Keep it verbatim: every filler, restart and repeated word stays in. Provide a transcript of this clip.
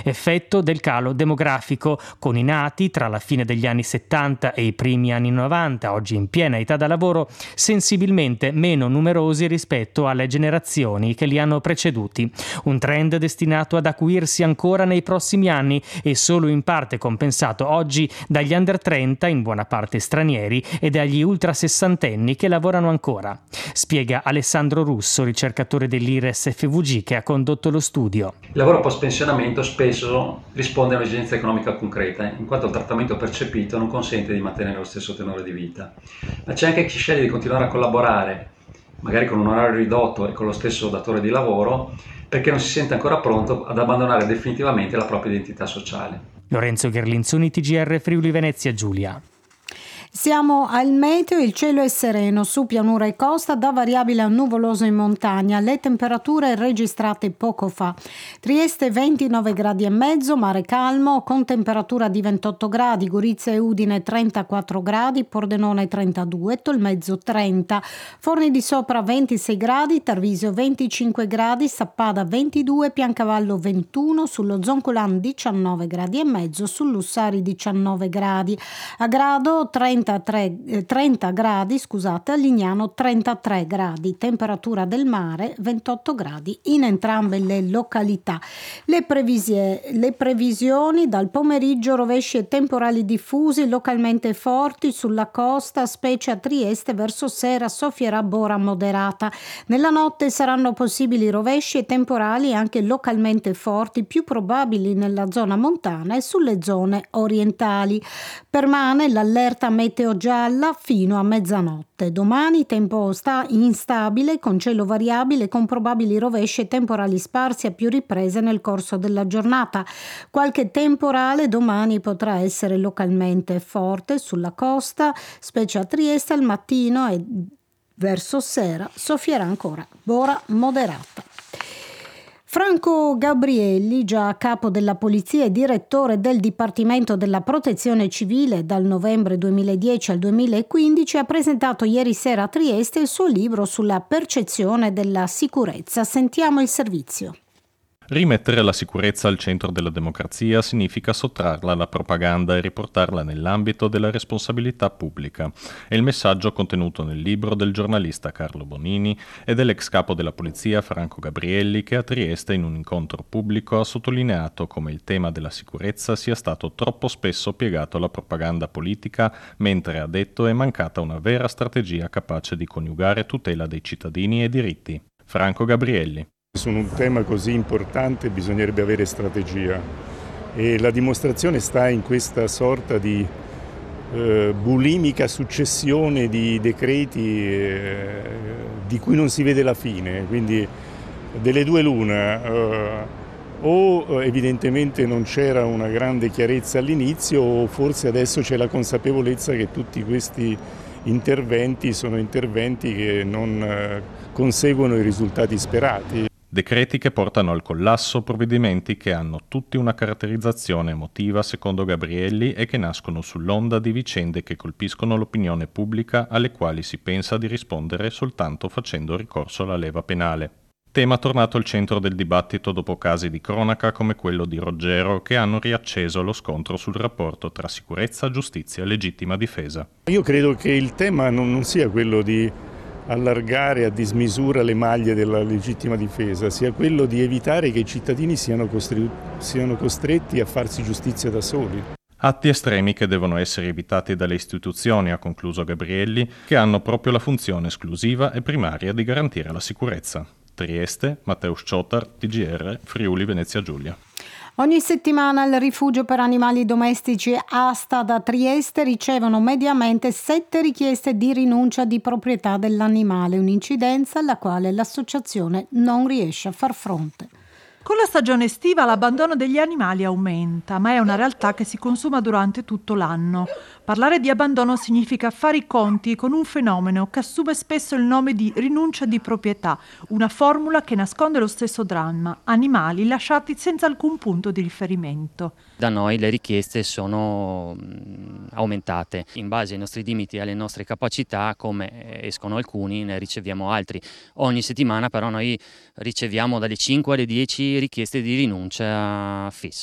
effetto del calo demografico, con i nati tra la fine degli anni settanta e i primi anni novanta, oggi in piena età da lavoro, sensibilmente meno numerosi rispetto alle generazioni che li hanno preceduti. Un trend destinato ad acuirsi ancora nei prossimi anni e solo in parte compensato oggi dagli under trenta, in buona parte stranieri, e dagli ultra sessantenni che lavorano ancora. Spiega Alessandro Russo, ricercatore dell'I R E S F V G, che ha condotto lo studio. Il lavoro post-pensionamento spesso risponde a un'esigenza economica concreta, in quanto il trattamento percepito non consente di mantenere lo stesso tenore di vita. Ma c'è anche chi sceglie di continuare a collaborare, magari con un orario ridotto e con lo stesso datore di lavoro, perché non si sente ancora pronto ad abbandonare definitivamente la propria identità sociale. Lorenzo Gherlinzoni, T G R Friuli Venezia Giulia. Siamo al meteo, il cielo è sereno su pianura e costa, da variabile a nuvoloso in montagna. Le temperature registrate poco fa. Trieste ventinove gradi e mezzo, mare calmo con temperatura di ventotto gradi, Gorizia e Udine trentaquattro gradi, Pordenone trentadue, Tolmezzo trenta, Forni di Sopra ventisei gradi, Tarvisio venticinque gradi, Sappada ventidue, Piancavallo ventuno, sullo Zoncolan diciannove gradi e mezzo, sul Lussari diciannove gradi. A Grado trenta trenta gradi, scusate, a Lignano trentatré gradi, temperatura del mare ventotto gradi in entrambe le località. Le, previsi- le previsioni: dal pomeriggio rovesci e temporali diffusi localmente forti sulla costa, specie a Trieste, verso sera soffierà bora moderata. Nella notte saranno possibili rovesci e temporali anche localmente forti, più probabili nella zona montana e sulle zone orientali. Permane l'allerta meteo gialla fino a mezzanotte. Domani tempo sta instabile, con cielo variabile, con probabili rovesci e temporali sparsi a più riprese nel corso della giornata. Qualche temporale domani potrà essere localmente forte sulla costa, specie a Trieste al mattino, e verso sera soffierà ancora bora moderata. Franco Gabrielli, già a capo della polizia e direttore del Dipartimento della Protezione Civile dal novembre duemiladieci al duemilaquindici, ha presentato ieri sera a Trieste il suo libro sulla percezione della sicurezza. Sentiamo il servizio. Rimettere la sicurezza al centro della democrazia significa sottrarla alla propaganda e riportarla nell'ambito della responsabilità pubblica. È il messaggio contenuto nel libro del giornalista Carlo Bonini e dell'ex capo della polizia Franco Gabrielli, che a Trieste in un incontro pubblico ha sottolineato come il tema della sicurezza sia stato troppo spesso piegato alla propaganda politica, mentre, ha detto, è mancata una vera strategia capace di coniugare tutela dei cittadini e diritti. Franco Gabrielli. Su un tema così importante bisognerebbe avere strategia, e la dimostrazione sta in questa sorta di eh, bulimica successione di decreti eh, di cui non si vede la fine, quindi delle due l'una, eh, o evidentemente non c'era una grande chiarezza all'inizio, o forse adesso c'è la consapevolezza che tutti questi interventi sono interventi che non eh, conseguono i risultati sperati. Decreti che portano al collasso, provvedimenti che hanno tutti una caratterizzazione emotiva, secondo Gabrielli, e che nascono sull'onda di vicende che colpiscono l'opinione pubblica, alle quali si pensa di rispondere soltanto facendo ricorso alla leva penale. Tema tornato al centro del dibattito dopo casi di cronaca come quello di Roggero, che hanno riacceso lo scontro sul rapporto tra sicurezza, giustizia e legittima difesa. Io credo che il tema non, non sia quello di allargare a dismisura le maglie della legittima difesa, sia quello di evitare che i cittadini siano, costri- siano costretti a farsi giustizia da soli. Atti estremi che devono essere evitati dalle istituzioni, ha concluso Gabrielli, che hanno proprio la funzione esclusiva e primaria di garantire la sicurezza. Trieste, Matteo Sciotar, T G R, Friuli Venezia Giulia. Ogni settimana il rifugio per animali domestici Asta da Trieste ricevono mediamente sette richieste di rinuncia di proprietà dell'animale, un'incidenza alla quale l'associazione non riesce a far fronte. Con la stagione estiva l'abbandono degli animali aumenta, ma è una realtà che si consuma durante tutto l'anno. Parlare di abbandono significa fare i conti con un fenomeno che assume spesso il nome di rinuncia di proprietà, una formula che nasconde lo stesso dramma: animali lasciati senza alcun punto di riferimento. Da noi le richieste sono mh, aumentate. In base ai nostri limiti e alle nostre capacità, come escono alcuni, ne riceviamo altri. Ogni settimana però noi riceviamo dalle cinque alle dieci richieste di rinuncia fissa.